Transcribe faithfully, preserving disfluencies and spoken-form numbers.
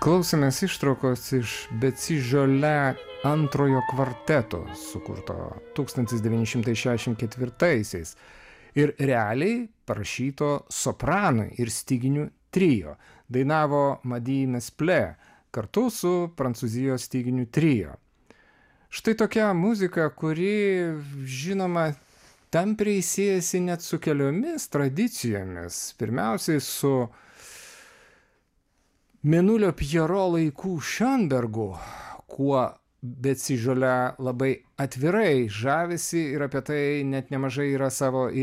Klausėmės ištraukos iš Betsy Jolie antrojo kvarteto, sukurto tūkstantis devyni šimtai šešiasdešimt ketvirtaisiais ir realiai parašyto sopranui ir styginių trio. Dainavo Madi Mesple kartu su Prancūzijos styginių trio. Štai tokia muzika, kuri, žinoma, tampriai siejasi net su keliomis tradicijomis. Pirmiausiai su Mėnulio Pjero laikų Schönbergu, kuo Betsy Jolie labai atvirai žavisi ir apie tai net nemažai yra savo